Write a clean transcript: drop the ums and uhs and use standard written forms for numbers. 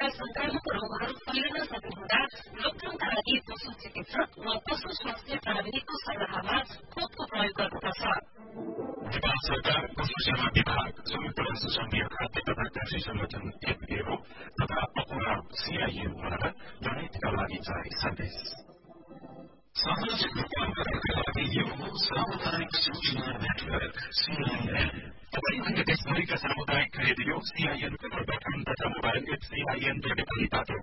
प्रकारका संक्रामक रोगहरू फैलिन सक्ने हुँदा रोकथामका लागि पशु चिकित्सक वा पशु स्वास्थ्य प्राविधिकको सल्लाहमा खोपको प्रयोग गर्नुपर्छ। नेपाल सरकार पशु सेवा विभाग, संयुक्त राष्ट्र संघीय खाद्य तथा कृषि संगठन FAO तथा अकुरा CINद्वारा जनहितका लागि जारी सन्देश। सामाजिक रूपान्तरणका लागि यो सामुदायिक सूचना नेटवर्क CIN। तपाईँ देशभरिका सामुदायिक रेडियो CIN को गठन तथा मोबाइल एप CIN बाट पनि